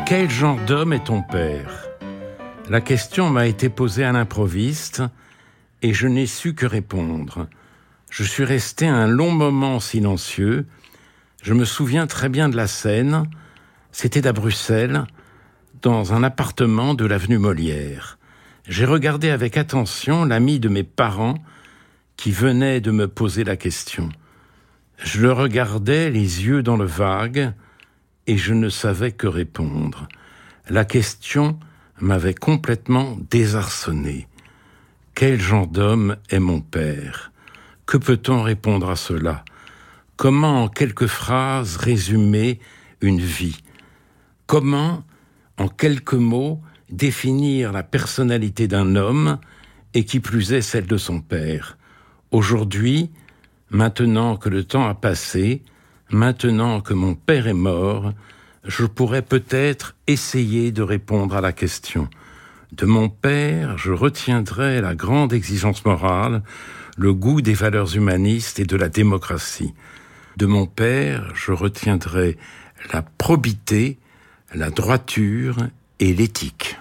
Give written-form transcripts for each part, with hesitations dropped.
Quel genre d'homme est ton père ? La question m'a été posée à l'improviste et je n'ai su que répondre. Je suis resté un long moment silencieux. Je me souviens très bien de la scène. C'était à Bruxelles, dans un appartement de l'avenue Molière. J'ai regardé avec attention l'ami de mes parents qui venait de me poser la question. Je le regardais les yeux dans le vague et je ne savais que répondre. La question m'avait complètement désarçonné. Quel genre d'homme est mon père ? Que peut-on répondre à cela ? Comment, en quelques phrases, résumer une vie ? Comment, en quelques mots, définir la personnalité d'un homme et qui plus est celle de son père ? Aujourd'hui, maintenant que le temps a passé, maintenant que mon père est mort, je pourrais peut-être essayer de répondre à la question. De mon père, je retiendrai la grande exigence morale, le goût des valeurs humanistes et de la démocratie. De mon père, je retiendrai la probité, la droiture et l'éthique.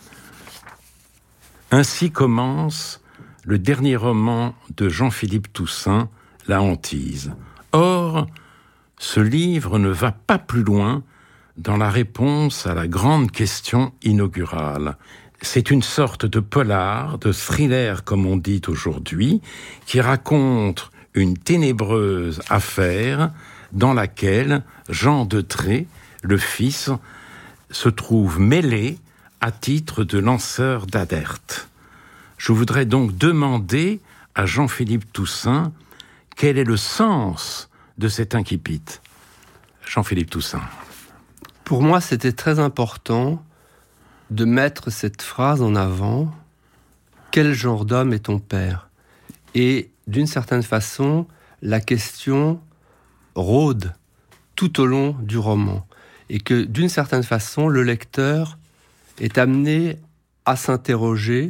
Ainsi commence le dernier roman de Jean-Philippe Toussaint, La hantise. Or, ce livre ne va pas plus loin dans la réponse à la grande question inaugurale. C'est une sorte de polar, de thriller comme on dit aujourd'hui, qui raconte une ténébreuse affaire dans laquelle Jean Detré, le fils, se trouve mêlé à titre de lanceur d'alerte. Je voudrais donc demander à Jean-Philippe Toussaint quel est le sens de cet incipit. Jean-Philippe Toussaint. Pour moi, c'était très important de mettre cette phrase en avant. Quel genre d'homme est ton père ? Et d'une certaine façon, la question rôde tout au long du roman. Et que d'une certaine façon, le lecteur est amené à s'interroger,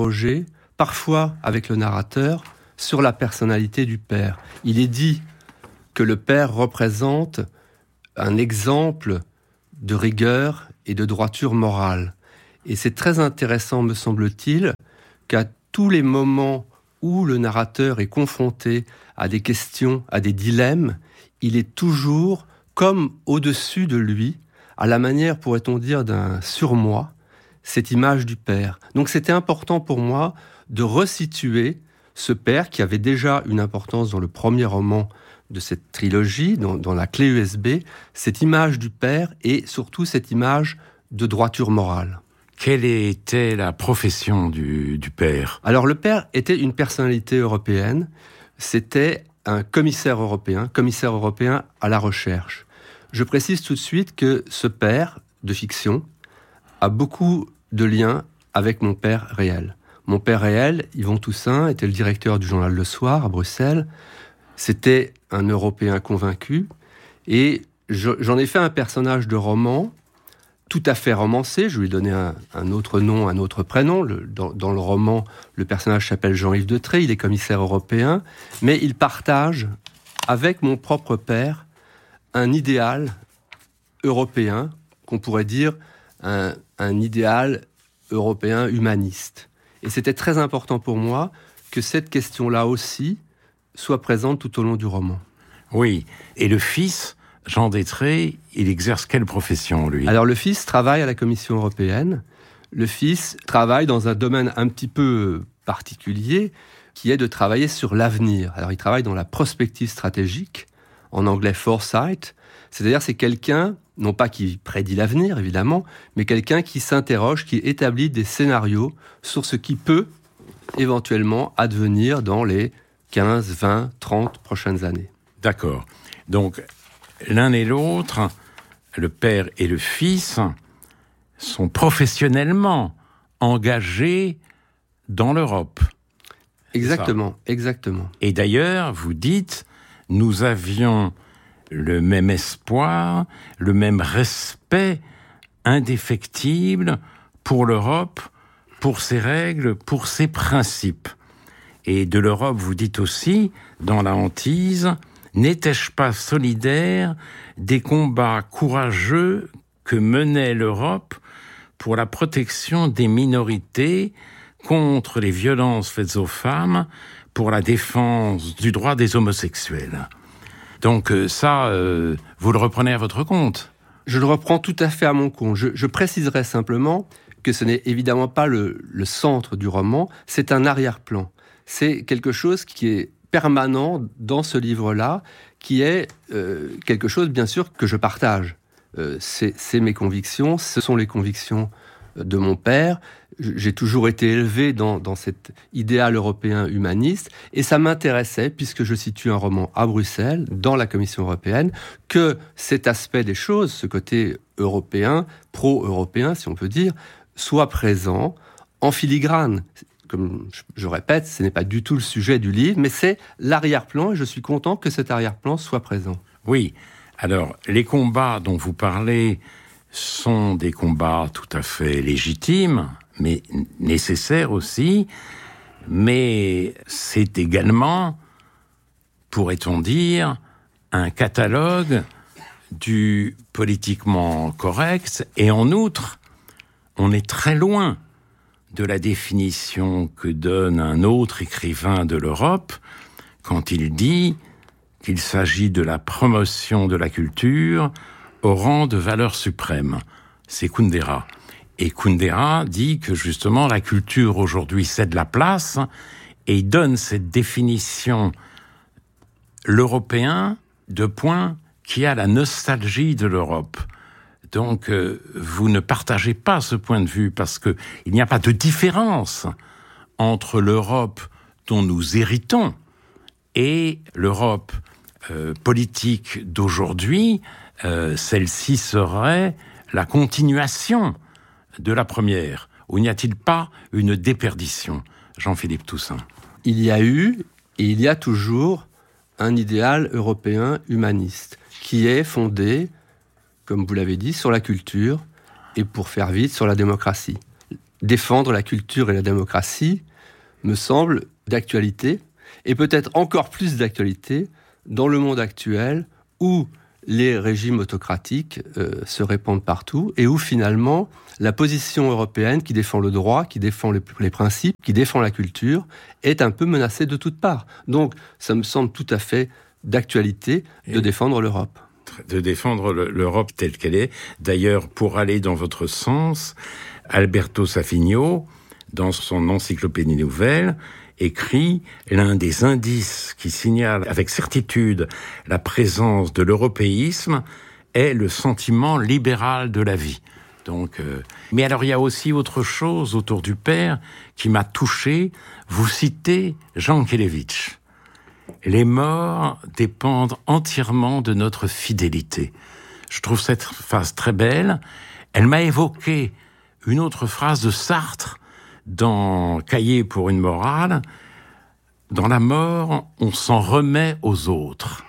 parfois avec le narrateur, sur la personnalité du père. Il est dit que le père représente un exemple de rigueur et de droiture morale. Et c'est très intéressant, me semble-t-il, qu'à tous les moments où le narrateur est confronté à des questions, à des dilemmes, il est toujours comme au-dessus de lui, à la manière, pourrait-on dire, d'un surmoi, cette image du père. Donc c'était important pour moi de resituer ce père qui avait déjà une importance dans le premier roman de cette trilogie, dans la clé USB, cette image du père et surtout cette image de droiture morale. Quelle était la profession du père ? Alors le père était une personnalité européenne, c'était un commissaire européen à la recherche. Je précise tout de suite que ce père de fiction a beaucoup de liens avec mon père réel. Mon père réel, Yvon Toussaint, était le directeur du journal Le Soir à Bruxelles. C'était un Européen convaincu. Et j'en ai fait un personnage de roman tout à fait romancé. Je lui ai donné un autre nom, un autre prénom. Dans le roman, le personnage s'appelle Jean-Yves Detré. Il est commissaire européen. Mais il partage avec mon propre père un idéal européen, qu'on pourrait dire un idéal européen humaniste. Et c'était très important pour moi que cette question-là aussi soit présente tout au long du roman. Oui, et le fils, Jean Detré, il exerce quelle profession, lui ? Alors le fils travaille à la Commission européenne. Le fils travaille dans un domaine un petit peu particulier, qui est de travailler sur l'avenir. Alors il travaille dans la prospective stratégique, en anglais foresight, c'est-à-dire c'est quelqu'un, non pas qui prédit l'avenir évidemment, mais quelqu'un qui s'interroge, qui établit des scénarios sur ce qui peut éventuellement advenir dans les 15, 20, 30 prochaines années. D'accord. Donc l'un et l'autre, le père et le fils, sont professionnellement engagés dans l'Europe. Exactement. Et d'ailleurs, vous dites, nous avions le même espoir, le même respect indéfectible pour l'Europe, pour ses règles, pour ses principes. Et de l'Europe, vous dites aussi, dans La hantise, n'étais-je pas solidaire des combats courageux que menait l'Europe pour la protection des minorités contre les violences faites aux femmes, pour la défense du droit des homosexuels. Donc ça, vous le reprenez à votre compte ? Je le reprends tout à fait à mon compte. Je préciserai simplement que ce n'est évidemment pas le centre du roman, c'est un arrière-plan. C'est quelque chose qui est permanent dans ce livre-là, qui est quelque chose, bien sûr, que je partage. C'est mes convictions, ce sont les convictions de mon père. J'ai toujours été élevé dans cet idéal européen humaniste, et ça m'intéressait, puisque je situe un roman à Bruxelles, dans la Commission européenne, que cet aspect des choses, ce côté européen, pro-européen, si on peut dire, soit présent en filigrane. Comme je répète, ce n'est pas du tout le sujet du livre, mais c'est l'arrière-plan, et je suis content que cet arrière-plan soit présent. Oui, alors, les combats dont vous parlez sont des combats tout à fait légitimes, mais nécessaires aussi, mais c'est également, pourrait-on dire, un catalogue du politiquement correct, et en outre, on est très loin de la définition que donne un autre écrivain de l'Europe quand il dit qu'il s'agit de la promotion de la culture au rang de valeur suprême. C'est Kundera. Et Kundera dit que justement la culture aujourd'hui cède la place, et il donne cette définition l'Européen de point qui a la nostalgie de l'Europe. Donc vous ne partagez pas ce point de vue, parce que il n'y a pas de différence entre l'Europe dont nous héritons et l'Europe politique d'aujourd'hui. Celle-ci serait la continuation de la première. Ou n'y a-t-il pas une déperdition ? Jean-Philippe Toussaint. Il y a eu et il y a toujours un idéal européen humaniste qui est fondé, comme vous l'avez dit, sur la culture et, pour faire vite, sur la démocratie. Défendre la culture et la démocratie me semble d'actualité, et peut-être encore plus d'actualité dans le monde actuel où les régimes autocratiques se répandent partout, et où finalement la position européenne qui défend le droit, qui défend les principes, qui défend la culture, est un peu menacée de toutes parts. Donc ça me semble tout à fait d'actualité de défendre l'Europe. De défendre l'Europe telle qu'elle est. D'ailleurs, pour aller dans votre sens, Alberto Safigno, dans son Encyclopédie nouvelle, écrit « L'un des indices qui signale avec certitude la présence de l'européisme est le sentiment libéral de la vie ». Donc, mais alors, il y a aussi autre chose autour du père qui m'a touché. Vous citez Jean Kelevitch. « Les morts dépendent entièrement de notre fidélité ». Je trouve cette phrase très belle. Elle m'a évoqué une autre phrase de Sartre dans Cahiers pour une morale. Dans la mort, on s'en remet aux autres.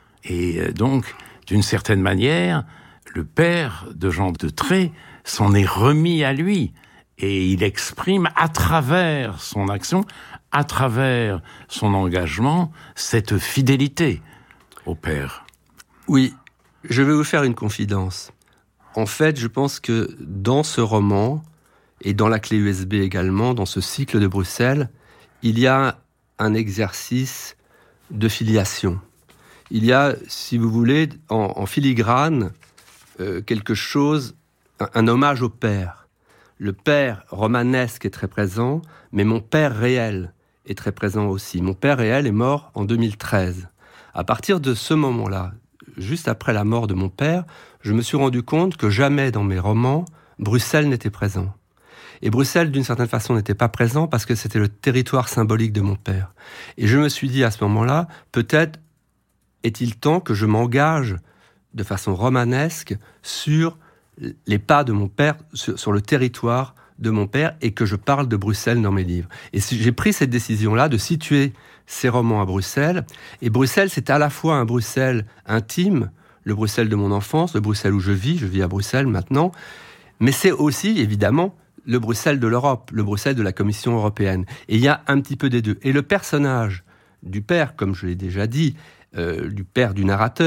Et donc, d'une certaine manière, le père de Jean de Trait s'en est remis à lui. Et il exprime à travers son action, à travers son engagement, cette fidélité au père. Oui, je vais vous faire une confidence. En fait, je pense que dans ce roman, et dans la clé USB également, dans ce cycle de Bruxelles, il y a un exercice de filiation. Il y a, si vous voulez, en filigrane, quelque chose, un hommage au père. Le père romanesque est très présent, mais mon père réel est très présent aussi. Mon père réel est mort en 2013. À partir de ce moment-là, juste après la mort de mon père, je me suis rendu compte que jamais dans mes romans, Bruxelles n'était présent. Et Bruxelles, d'une certaine façon, n'était pas présent parce que c'était le territoire symbolique de mon père. Et je me suis dit à ce moment-là, peut-être est-il temps que je m'engage de façon romanesque sur les pas de mon père, sur le territoire de mon père, et que je parle de Bruxelles dans mes livres. Et j'ai pris cette décision-là de situer ces romans à Bruxelles. Et Bruxelles, c'est à la fois un Bruxelles intime, le Bruxelles de mon enfance, le Bruxelles où je vis à Bruxelles maintenant, mais c'est aussi, évidemment, le Bruxelles de l'Europe, le Bruxelles de la Commission européenne. Et il y a un petit peu des deux. Et le personnage du père, comme je l'ai déjà dit, du père du narrateur,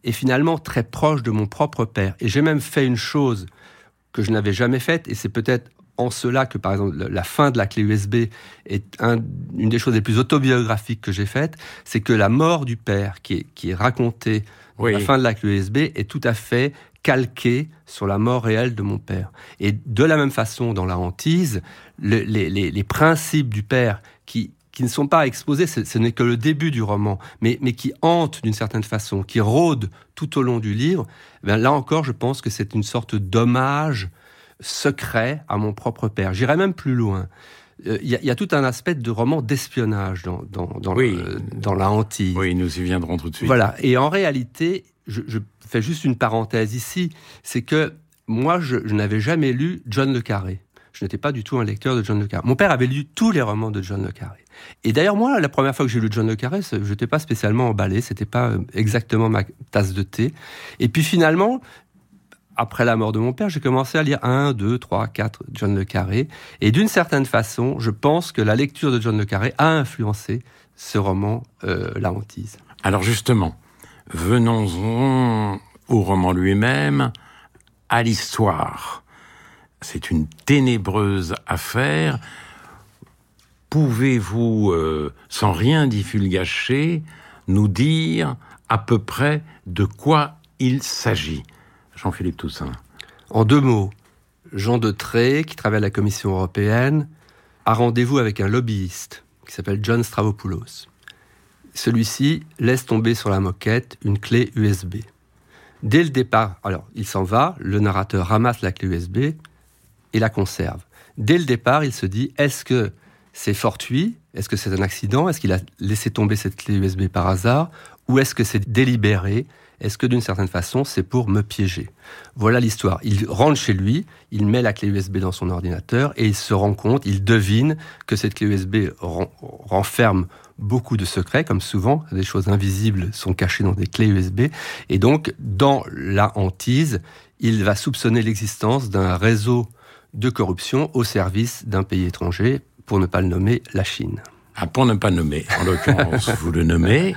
est finalement très proche de mon propre père. Et j'ai même fait une chose que je n'avais jamais faite, et c'est peut-être en cela que, par exemple, la fin de la clé USB est une des choses les plus autobiographiques que j'ai faites, c'est que la mort du père, qui est racontée à la fin de la clé USB, est tout à fait calquée sur la mort réelle de mon père. Et de la même façon, dans La Hantise, les principes du père qui ne sont pas exposés, ce n'est que le début du roman, mais qui hantent d'une certaine façon, qui rôdent tout au long du livre, là encore, je pense que c'est une sorte d'hommage secret à mon propre père. J'irais même plus loin. Il y a tout un aspect de roman d'espionnage dans La Hantise. Oui, nous y viendrons tout de suite. Voilà. Et en réalité, je fais juste une parenthèse ici, c'est que moi, je n'avais jamais lu John le Carré. Je n'étais pas du tout un lecteur de John le Carré. Mon père avait lu tous les romans de John le Carré. Et d'ailleurs, moi, la première fois que j'ai lu John le Carré, je n'étais pas spécialement emballé, c'était pas exactement ma tasse de thé. Et puis finalement, après la mort de mon père, j'ai commencé à lire 1, 2, 3, 4 John le Carré. Et d'une certaine façon, je pense que la lecture de John le Carré a influencé ce roman, La Hantise. Alors justement, venons-en au roman lui-même, à l'histoire. C'est une ténébreuse affaire. Pouvez-vous, sans rien divulgacher, nous dire à peu près de quoi il s'agit ? Jean-Philippe Toussaint. En 2 mots, Jean Detré, qui travaille à la Commission européenne, a rendez-vous avec un lobbyiste qui s'appelle John Stavropoulos. Celui-ci laisse tomber sur la moquette une clé USB. Dès le départ, alors il s'en va, le narrateur ramasse la clé USB et la conserve. Dès le départ, il se dit, est-ce que c'est fortuit ? Est-ce que c'est un accident ? Est-ce qu'il a laissé tomber cette clé USB par hasard ? Ou est-ce que c'est délibéré ? Est-ce que d'une certaine façon, c'est pour me piéger ? Voilà l'histoire. Il rentre chez lui, il met la clé USB dans son ordinateur et il se rend compte, il devine que cette clé USB renferme beaucoup de secrets, comme souvent, des choses invisibles sont cachées dans des clés USB. Et donc, dans La Hantise, il va soupçonner l'existence d'un réseau de corruption au service d'un pays étranger, pour ne pas le nommer, la Chine. Ah, pour ne pas nommer, en l'occurrence, vous le nommez.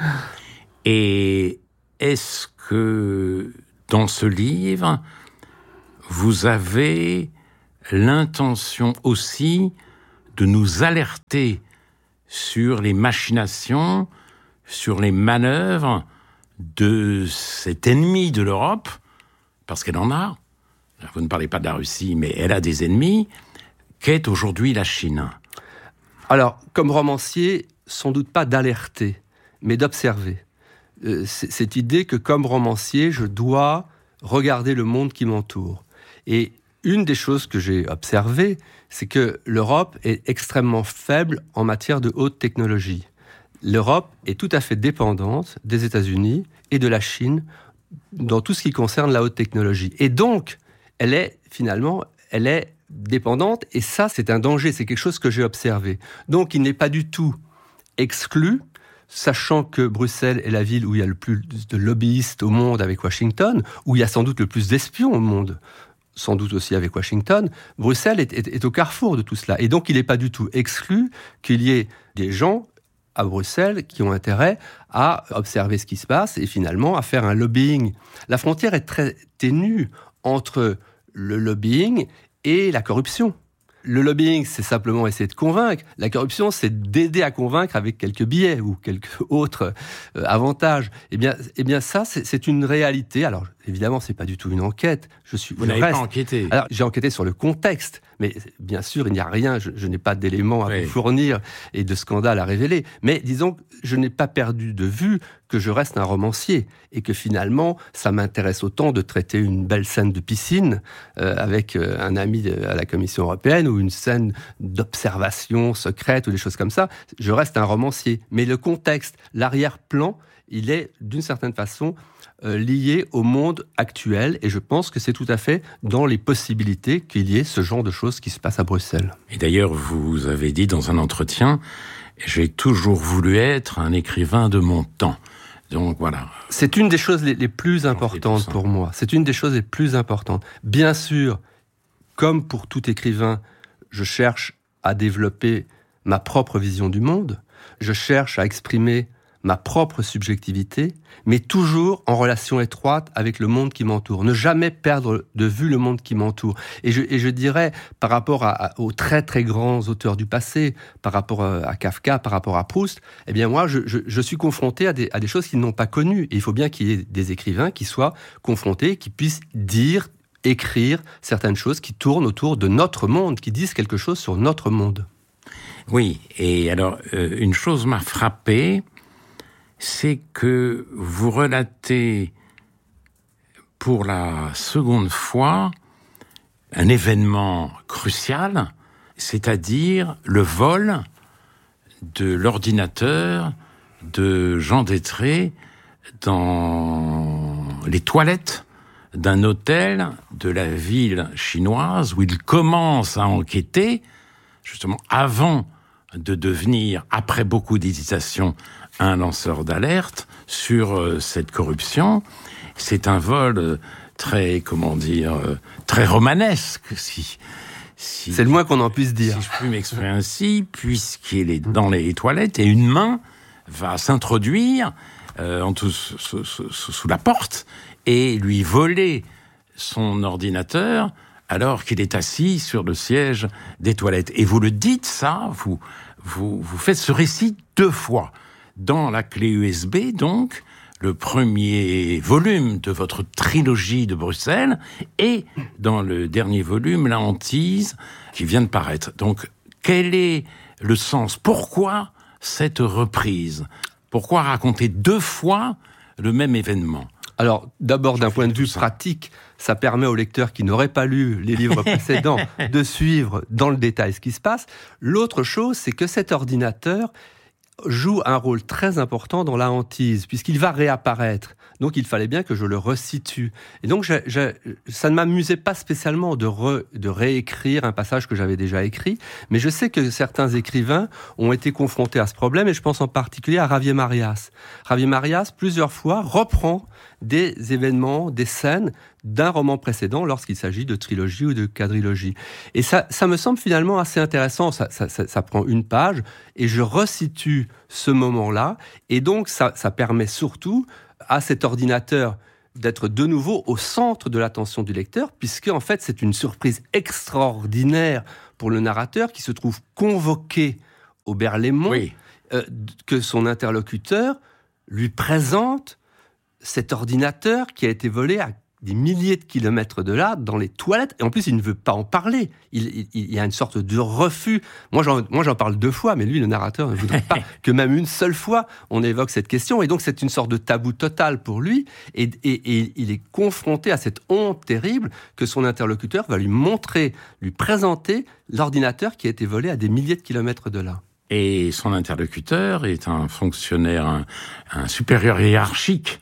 Et est-ce que, dans ce livre, vous avez l'intention aussi de nous alerter sur les machinations, sur les manœuvres de cet ennemi de l'Europe, parce qu'elle en a. Vous ne parlez pas de la Russie, mais elle a des ennemis, qu'est aujourd'hui la Chine. Alors, comme romancier, sans doute pas d'alerter, mais d'observer. Cette idée que, comme romancier, je dois regarder le monde qui m'entoure. Et une des choses que j'ai observées, c'est que l'Europe est extrêmement faible en matière de haute technologie. L'Europe est tout à fait dépendante des États-Unis et de la Chine dans tout ce qui concerne la haute technologie. Et donc, elle est dépendante, et ça, c'est un danger, c'est quelque chose que j'ai observé. Donc, il n'est pas du tout exclu, sachant que Bruxelles est la ville où il y a le plus de lobbyistes au monde avec Washington, où il y a sans doute le plus d'espions au monde, sans doute aussi avec Washington, Bruxelles est au carrefour de tout cela. Et donc, il n'est pas du tout exclu qu'il y ait des gens à Bruxelles qui ont intérêt à observer ce qui se passe et finalement à faire un lobbying. La frontière est très ténue entre le lobbying et la corruption. Le lobbying, c'est simplement essayer de convaincre. La corruption, c'est d'aider à convaincre avec quelques billets ou quelques autres avantages. Eh bien, ça, c'est une réalité. Alors, évidemment, c'est pas du tout une enquête. Vous n'avez pas enquêté. Alors, j'ai enquêté sur le contexte. Mais bien sûr, il n'y a rien. Je n'ai pas d'éléments à vous fournir et de scandales à révéler. Mais disons que je n'ai pas perdu de vue que je reste un romancier et que finalement, ça m'intéresse autant de traiter une belle scène de piscine avec un ami à la Commission européenne ou une scène d'observation secrète ou des choses comme ça. Je reste un romancier. Mais le contexte, l'arrière-plan, il est d'une certaine façon lié au monde actuel et je pense que c'est tout à fait dans les possibilités qu'il y ait ce genre de choses qui se passent à Bruxelles. Et d'ailleurs, vous avez dit dans un entretien, j'ai toujours voulu être un écrivain de mon temps. Donc voilà. C'est une des choses les plus importantes pour moi. C'est une des choses les plus importantes. Bien sûr, comme pour tout écrivain, je cherche à développer ma propre vision du monde. Je cherche à exprimer ma propre subjectivité, mais toujours en relation étroite avec le monde qui m'entoure. Ne jamais perdre de vue le monde qui m'entoure. Et je dirais, par rapport aux très très grands auteurs du passé, par rapport à Kafka, par rapport à Proust, eh bien moi, je suis confronté à des choses qu'ils n'ont pas connues. Et il faut bien qu'il y ait des écrivains qui soient confrontés, qui puissent dire, écrire certaines choses qui tournent autour de notre monde, qui disent quelque chose sur notre monde. Oui, et alors, une chose m'a frappé, c'est que vous relatez pour la seconde fois un événement crucial, c'est-à-dire le vol de l'ordinateur de Jean Détré dans les toilettes d'un hôtel de la ville chinoise où il commence à enquêter, justement avant de devenir, après beaucoup d'hésitation, un lanceur d'alerte sur cette corruption. C'est un vol très, très romanesque, si c'est le moins qu'on en puisse dire. Si je puis m'exprimer ainsi, puisqu'il est dans les toilettes et une main va s'introduire sous la porte et lui voler son ordinateur alors qu'il est assis sur le siège des toilettes. Et vous le dites, ça, vous faites ce récit 2 fois. Dans la clé USB, donc, le premier volume de votre trilogie de Bruxelles, et dans le dernier volume, La Hantise, qui vient de paraître. Donc, quel est le sens? Pourquoi cette reprise? Pourquoi raconter 2 fois le même événement? Alors, d'abord, d'un point de vue pratique, ça permet aux lecteurs qui n'auraient pas lu les livres précédents de suivre dans le détail ce qui se passe. L'autre chose, c'est que cet ordinateur joue un rôle très important dans La Hantise, puisqu'il va réapparaître. Donc, il fallait bien que je le resitue. Et donc, ça ne m'amusait pas spécialement de réécrire un passage que j'avais déjà écrit, mais je sais que certains écrivains ont été confrontés à ce problème, et je pense en particulier à Javier Marias. Javier Marias, plusieurs fois, reprend des événements, des scènes d'un roman précédent lorsqu'il s'agit de trilogie ou de quadrilogie. Et ça me semble finalement assez intéressant. Ça prend 1 page, et je resitue ce moment-là, et donc ça permet surtout à cet ordinateur d'être de nouveau au centre de l'attention du lecteur, puisque en fait c'est une surprise extraordinaire pour le narrateur qui se trouve convoqué au Berlaymont, oui. Que son interlocuteur lui présente cet ordinateur qui a été volé à des milliers de kilomètres de là, dans les toilettes, et en plus il ne veut pas en parler. Il y a une sorte de refus. Moi j'en parle 2 fois, mais lui, le narrateur, ne voudrait pas que même une seule fois on évoque cette question, et donc c'est une sorte de tabou total pour lui, et il est confronté à cette honte terrible que son interlocuteur va lui montrer, lui présenter l'ordinateur qui a été volé à des milliers de kilomètres de là. Et son interlocuteur est un fonctionnaire, un supérieur hiérarchique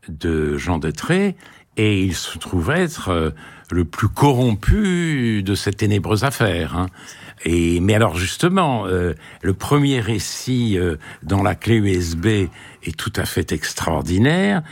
de Jean Détré, et il se trouve être le plus corrompu de cette ténébreuse affaire. Hein. Mais alors justement, le premier récit dans la clé USB est tout à fait extraordinaire.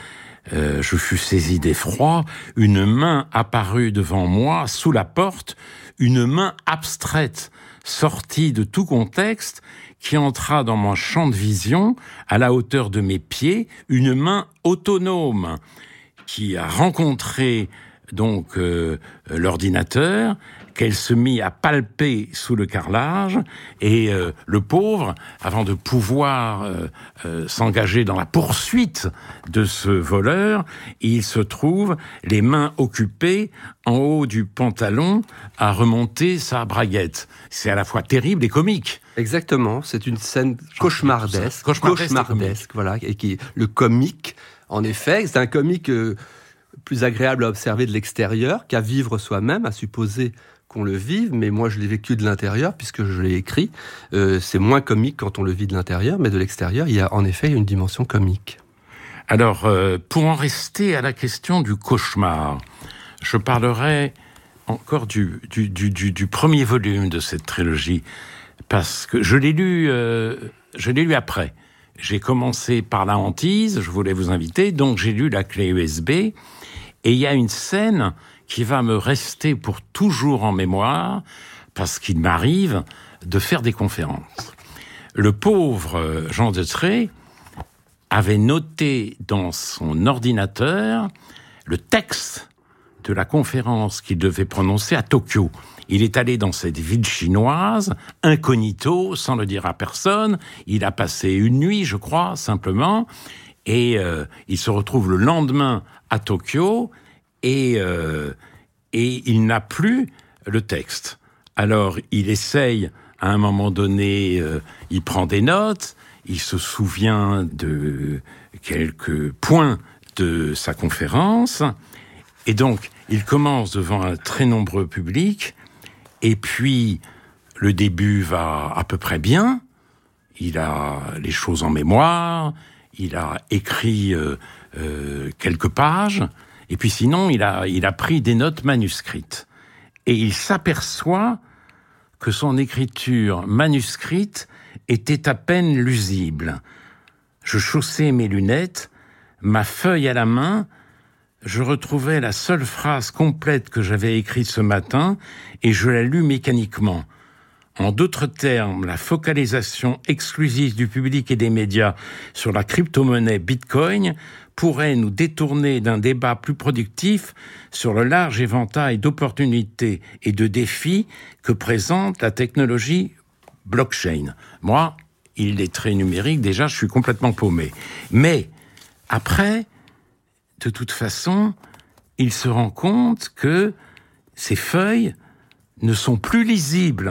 Je fus saisi d'effroi, une main apparut devant moi, sous la porte, une main abstraite, sortie de tout contexte, qui entra dans mon champ de vision, à la hauteur de mes pieds, une main autonome, qui a rencontré donc l'ordinateur, qu'elle se mit à palper sous le carrelage, et le pauvre, avant de pouvoir s'engager dans la poursuite de ce voleur, il se trouve les mains occupées en haut du pantalon à remonter sa braguette. C'est à la fois terrible et comique. Exactement, c'est une scène cauchemardesque, voilà, et qui le comique. En effet, c'est un comique plus agréable à observer de l'extérieur qu'à vivre soi-même, à supposer qu'on le vive, mais moi je l'ai vécu de l'intérieur puisque je l'ai écrit. C'est moins comique quand on le vit de l'intérieur, mais de l'extérieur, il y a en effet une dimension comique. Alors, pour en rester à la question du cauchemar, je parlerai encore du premier volume de cette trilogie, parce que je l'ai lu après. J'ai commencé par La Hantise, je voulais vous inviter, donc j'ai lu la clé USB, et il y a une scène qui va me rester pour toujours en mémoire, parce qu'il m'arrive de faire des conférences. Le pauvre Jean Détré avait noté dans son ordinateur le texte de la conférence qu'il devait prononcer à Tokyo. Il est allé dans cette ville chinoise, incognito, sans le dire à personne. Il a passé une nuit, je crois, simplement. Et il se retrouve le lendemain à Tokyo et il n'a plus le texte. Alors, il essaye, à un moment donné, il prend des notes, il se souvient de quelques points de sa conférence, et donc, il commence devant un très nombreux public, et puis, le début va à peu près bien, il a les choses en mémoire, il a écrit quelques pages, et puis sinon, il a pris des notes manuscrites. Et il s'aperçoit que son écriture manuscrite était à peine lusible. Je chaussais mes lunettes, ma feuille à la main, je retrouvais la seule phrase complète que j'avais écrite ce matin et je la lus mécaniquement. En d'autres termes, la focalisation exclusive du public et des médias sur la crypto-monnaie Bitcoin pourrait nous détourner d'un débat plus productif sur le large éventail d'opportunités et de défis que présente la technologie blockchain. Moi, illettré numérique, déjà, je suis complètement paumé. Mais après, de toute façon, il se rend compte que ces feuilles ne sont plus lisibles.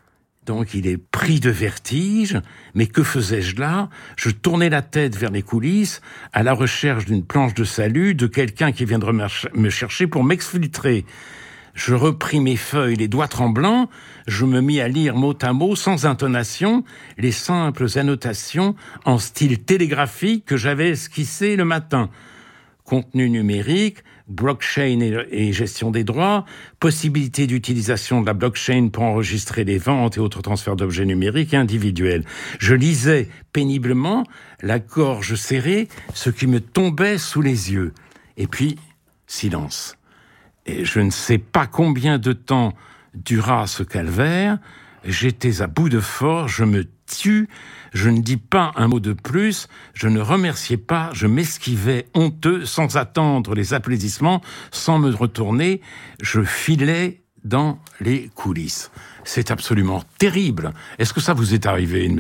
Donc il est pris de vertige, mais que faisais-je là ? Je tournais la tête vers les coulisses, à la recherche d'une planche de salut, de quelqu'un qui viendrait me chercher pour m'exfiltrer. Je repris mes feuilles, les doigts tremblants, je me mis à lire mot à mot, sans intonation, les simples annotations en style télégraphique que j'avais esquissées le matin. Contenu numérique, blockchain et gestion des droits, possibilité d'utilisation de la blockchain pour enregistrer les ventes et autres transferts d'objets numériques et individuels. Je lisais péniblement, la gorge serrée, ce qui me tombait sous les yeux. Et puis, silence. Et je ne sais pas combien de temps dura ce calvaire. J'étais à bout de force, je me tue, je ne dis pas un mot de plus, je ne remerciais pas, je m'esquivais honteux, sans attendre les applaudissements, sans me retourner, je filais dans les coulisses. C'est absolument terrible. Est-ce que ça vous est arrivé ?